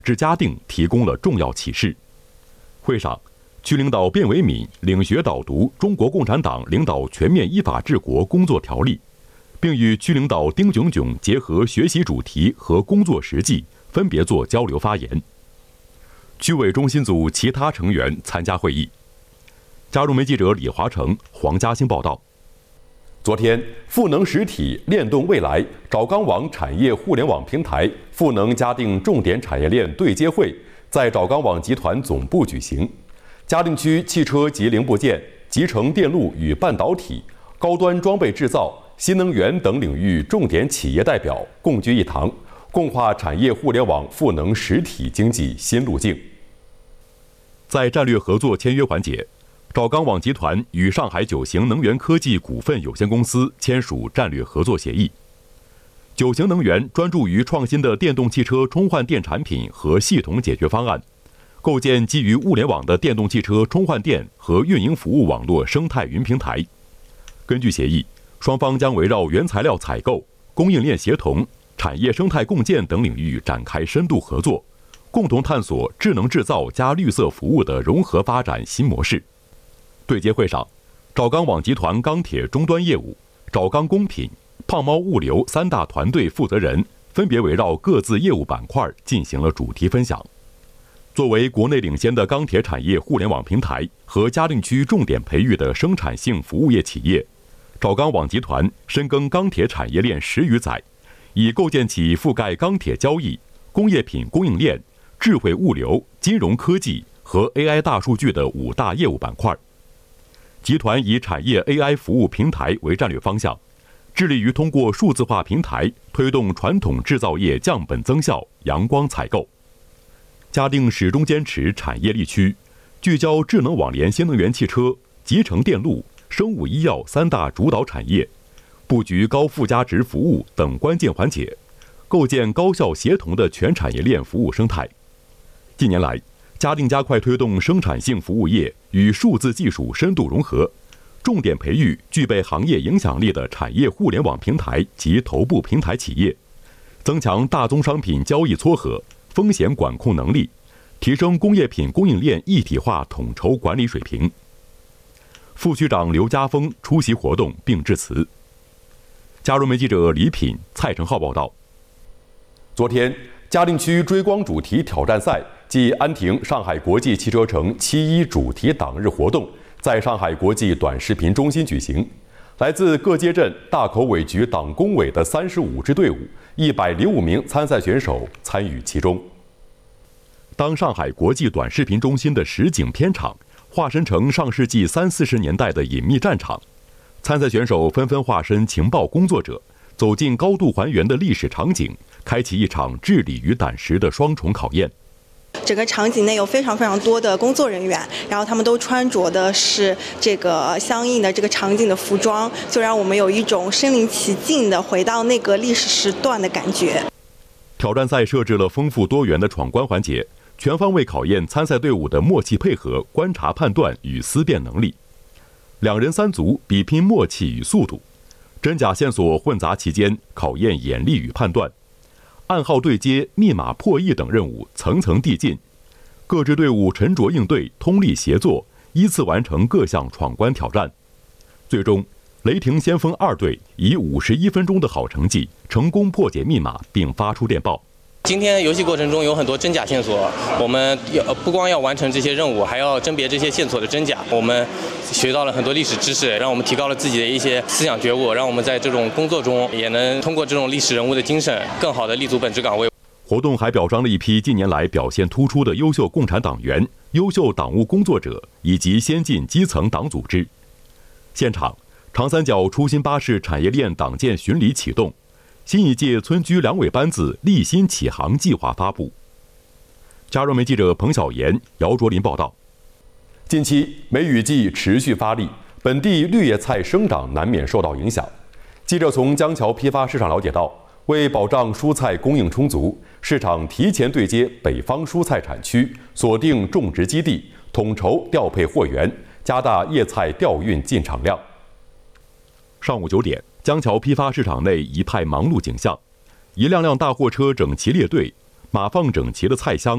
至嘉定提供了重要启示。会上，区领导卞维敏领学导读《中国共产党领导全面依法治国工作条例》，并与区领导丁炯炯结合学习主题和工作实际，分别作交流发言。区委中心组其他成员参加会议。加入媒记者李华成、黄嘉兴报道。 昨天，赋能实体，链动未来赵钢网产业互联网平台赋能嘉定重点产业链对接会在赵钢网集团总部举行。嘉定区汽车及零部件、集成电路与半导体、高端装备制造、新能源等领域重点企业代表共聚一堂，共话产业互联网赋能实体经济新路径。 在战略合作签约环节，赵钢网集团与上海九行能源科技股份有限公司签署战略合作协议。九行能源专注于创新的电动汽车充换电产品和系统解决方案，构建基于物联网的电动汽车充换电和运营服务网络生态云平台。根据协议，双方将围绕原材料采购、供应链协同、产业生态共建等领域展开深度合作，共同探索智能制造加绿色服务的融合发展新模式。对接会上，赵钢网集团钢铁终端业务、赵钢工品、胖猫物流三大团队负责人分别围绕各自业务板块进行了主题分享。作为国内领先的钢铁产业互联网平台和嘉定区重点培育的生产性服务业企业，赵钢网集团深耕钢铁产业链10余载，已构建起覆盖钢铁交易、工业品供应链、智慧物流、金融科技和 AI 大数据的5大业务板块。集团以产业 AI 服务平台为战略方向，致力于通过数字化平台推动传统制造业降本增效、阳光采购。嘉定始终坚持产业力驱，聚焦智能网联新能源汽车、集成电路、生物医药3大主导产业，布局高附加值服务等关键环节，构建高效协同的全产业链服务生态。近年来，嘉定加快推动生产性服务业与数字技术深度融合，重点培育具备行业影响力的产业互联网平台及头部平台企业，增强大宗商品交易撮合、风险管控能力，提升工业品供应链一体化统筹管理水平。副区长刘家峰出席活动并致辞。加入媒记者李品、蔡成浩报道。 昨天，嘉定区追光主题挑战赛暨安亭上海国际汽车城7·1主题党日活动在上海国际短视频中心举行。来自各街镇大口委局党工委的35支队伍，105名参赛选手参与其中。当上海国际短视频中心的实景片场化身成上世纪30、40年代的隐秘战场，参赛选手纷纷化身情报工作者，走进高度还原的历史场景，开启一场智力与胆识的双重考验。 整个场景内有非常多的工作人员，然后他们都穿着的是这个相应的这个场景的服装，就让我们有一种身临其境的回到那个历史时段的感觉。 挑战赛设置了丰富多元的闯关环节，全方位考验参赛队伍的默契配合、观察判断与思辨能力。2人3组比拼默契与速度，真假线索混杂其间，考验眼力与判断。暗号对接、密码破译等任务层层递进，各支队伍沉着应对、通力协作，依次完成各项闯关挑战。最终，雷霆先锋2队以51分钟的好成绩，成功破解密码并发出电报。 今天游戏过程中有很多真假线索，我们不光要完成这些任务，还要甄别这些线索的真假。我们学到了很多历史知识，让我们提高了自己的一些思想觉悟，让我们在这种工作中也能通过这种历史人物的精神，更好地立足本职岗位。 活动还表彰了一批近年来表现突出的优秀共产党员、优秀党务工作者以及先进基层党组织。现场，长三角出新巴士产业链党建巡礼启动。新一届村居两委班子立新启航计划发布。加入媒记者彭晓岩、姚卓林报道。 近期梅雨季持续发力，本地绿叶菜生长难免受到影响。记者从江桥批发市场了解到，为保障蔬菜供应充足，市场提前对接北方蔬菜产区，锁定种植基地，统筹调配货源，加大叶菜调运进场量。 上午9点。江桥批发市场内一派忙碌景象，一辆辆大货车整齐列队，码放整齐的菜箱